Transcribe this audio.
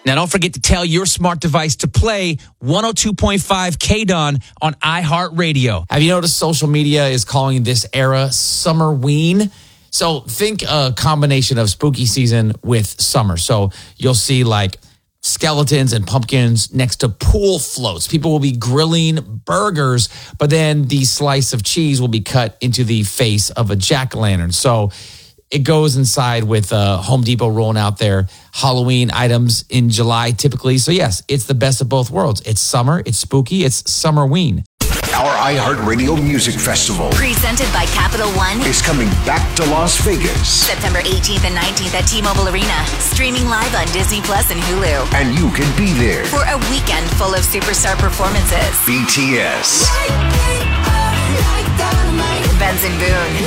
Now, don't forget to tell your smart device to play 102.5 KDON on iHeartRadio. Have you noticed social media is calling this era Summerween? So think a combination of spooky season with summer. So you'll see like skeletons and pumpkins next to pool floats. People will be grilling burgers, but then the slice of cheese will be cut into the face of a jack-o'-lantern. So it goes inside with Home Depot rolling out their Halloween items in July typically. So yes, it's the best of both worlds. It's summer, it's spooky, it's Summerween. Our iHeartRadio Music Festival, presented by Capital One, is coming back to Las Vegas. September 18th and 19th at T-Mobile Arena. Streaming live on Disney Plus and Hulu. And you can be there for a weekend full of superstar performances. BTS, Benson Boone,